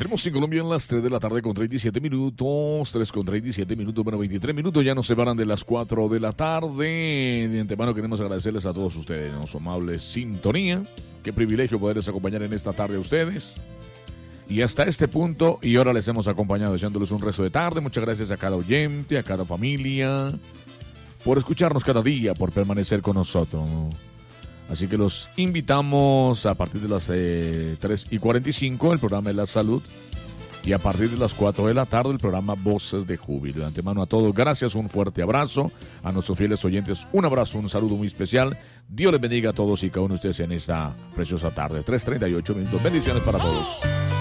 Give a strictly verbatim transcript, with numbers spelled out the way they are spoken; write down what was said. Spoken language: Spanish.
Tenemos en Colombia en las tres de la tarde con treinta y siete minutos, tres con treinta y siete minutos, bueno, veintitrés minutos, ya nos separan de las cuatro de la tarde. De antemano queremos agradecerles a todos ustedes, ¿no? Su amable sintonía. Qué privilegio poderles acompañar en esta tarde a ustedes. Y hasta este punto, y ahora les hemos acompañado echándoles un resto de tarde. Muchas gracias a cada oyente, a cada familia, por escucharnos cada día, por permanecer con nosotros, ¿no? Así que los invitamos a partir de las eh, tres y cuarenta y cinco, el programa de la salud. Y a partir de las cuatro de la tarde, el programa Voces de Júbilo. De antemano a todos, gracias, un fuerte abrazo. A nuestros fieles oyentes, un abrazo, un saludo muy especial. Dios les bendiga a todos y cada uno de ustedes en esta preciosa tarde. tres treinta y ocho minutos. Bendiciones para todos.